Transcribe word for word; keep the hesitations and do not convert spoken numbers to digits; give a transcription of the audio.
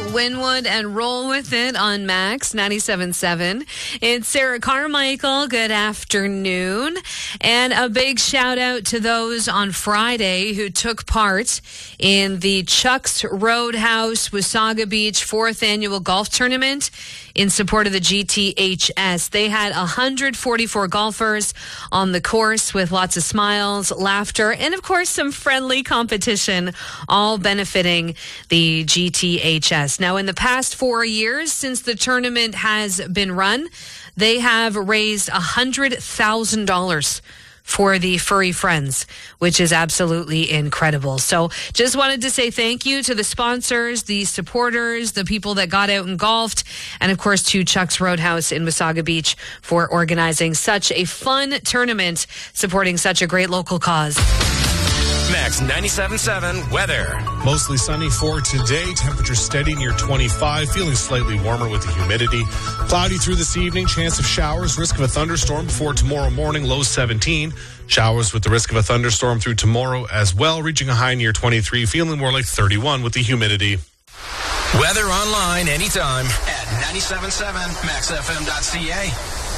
Winwood and Roll With It on Max ninety-seven point seven. It's Sarah Carmichael. Good afternoon. And a big shout out to those on Friday who took part in the Chuck's Roadhouse Wasaga Beach fourth annual golf tournament in support of the G T H S. They had one hundred forty-four golfers on the course with lots of smiles, laughter, and of course some friendly competition, all benefiting the G T H S. Now, in the past four years since the tournament has been run, they have raised one hundred thousand dollars for the furry friends, which is absolutely incredible. So just wanted to say thank you to the sponsors, the supporters, the people that got out and golfed, and of course to Chuck's Roadhouse in Wasaga Beach for organizing such a fun tournament, supporting such a great local cause. Max ninety-seven point seven weather. Mostly sunny for today. Temperature steady near twenty-five. Feeling slightly warmer with the humidity. Cloudy through this evening. Chance of showers. Risk of a thunderstorm before tomorrow morning. Low seventeen. Showers with the risk of a thunderstorm through tomorrow as well. Reaching a high near twenty-three. Feeling more like thirty-one with the humidity. Weather online anytime at ninety-seven point seven max f m dot c a.